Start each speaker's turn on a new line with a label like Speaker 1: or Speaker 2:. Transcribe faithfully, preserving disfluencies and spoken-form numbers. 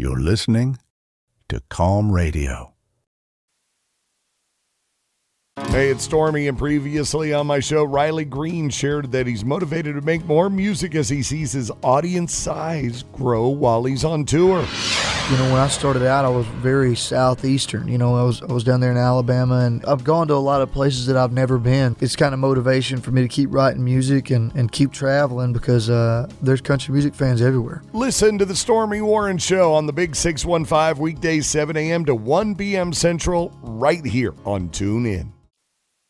Speaker 1: You're listening to Calm Radio.
Speaker 2: Hey, it's Stormy, and previously on my show, Riley Green shared that he's motivated to make more music as he sees his audience size grow while he's on tour.
Speaker 3: You know, when I started out, I was very southeastern. You know, I was I was down there in Alabama, and I've gone to a lot of places that I've never been. It's kind of motivation for me to keep writing music and, and keep traveling because uh, there's country music fans everywhere.
Speaker 2: Listen to the Stormy Warren Show on the Big six one five, weekdays seven a.m. to one p.m. Central, right here on TuneIn.